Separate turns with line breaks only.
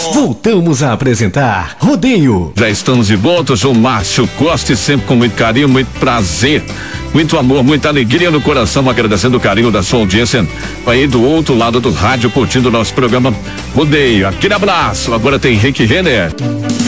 Voltamos a apresentar Rodeio.
Já estamos de volta, eu sou Márcio Costa e sempre com muito carinho, muito prazer, muito amor, muita alegria no coração, agradecendo o carinho da sua audiência aí do outro lado do rádio, curtindo o nosso programa Rodeio. Aquele abraço, agora tem Rick Renner.